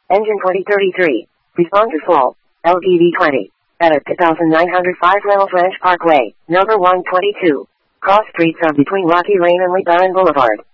Engine 2033. Responder full. LTV 20. Edit 2905 Reynolds Ranch Parkway, number 122. Cross streets are between Rocky Lane and Lee Barron Boulevard.